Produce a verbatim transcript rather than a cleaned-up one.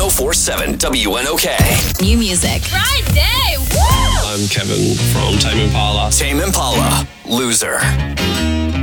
oh four point seven W N O K. New music. Friday! Woo! I'm Kevin from Tame Impala. Tame Impala, Loser.